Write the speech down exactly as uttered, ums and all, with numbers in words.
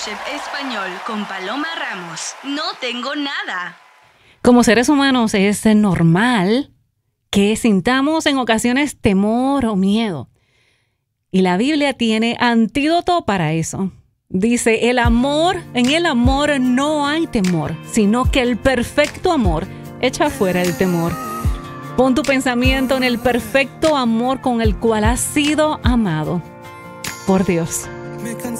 Chef Español con Paloma Ramos. No tengo nada. Como seres humanos es normal que sintamos en ocasiones temor o miedo. Y la Biblia tiene antídoto para eso. Dice, el amor, en el amor no hay temor, sino que el perfecto amor echa fuera el temor. Pon tu pensamiento en el perfecto amor con el cual has sido amado por Dios.